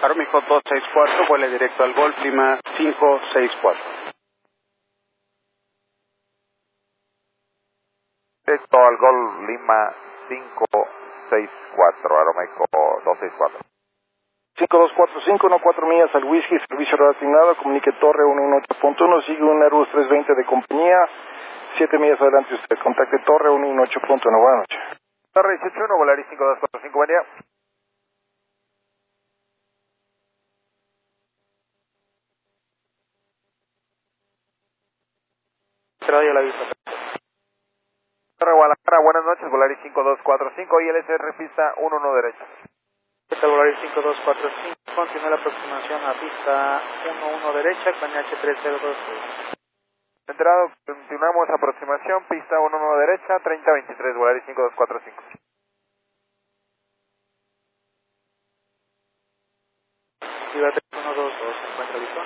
Aeroméxico 264, vuele directo al Golf, Lima 564. Directo al Golf, Lima 564, Aeroméxico 264. 5245, no 4 millas al whisky, servicio radar asignado, comunique Torre 118.1, sigue un Airbus 320 de compañía, 7 millas adelante usted, contacte Torre 118.1, buenas noches. Torre 181, Volaris 5245, buen día. Radio La Vista. Torre Guadalajara, buenas noches, Volaris 5245, ILSR pista 11 derecha. ¿Qué tal, Volaris 5245? Continúa la aproximación a pista 11 derecha con H3026. Entrado, continuamos aproximación, pista 11 derecha, 3023, Volaris 5245. Ciudad 3122, ¿se encuentra listo?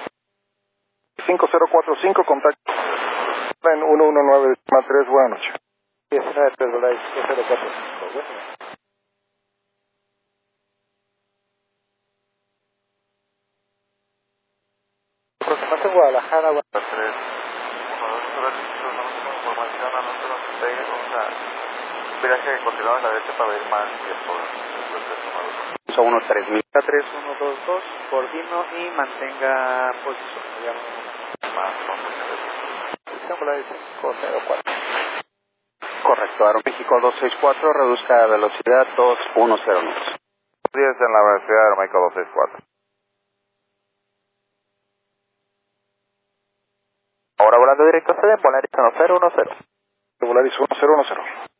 5045, contacto en 119.3, buenas noches. 19.3, Volaris 5045, buenas noches. Aproximación Guadalajara, Información a nosotros, viaje continuado en la derecha para ver más tiempo. Usa 13000. 3122, coordino y mantenga posición. Volaris 504. Correcto, Aeroméxico 264, reduzca velocidad 210 knots. 10 en la velocidad de Aeroméxico 264. Ahora volando directo a sede, Volaris 1010. Volaris 1010.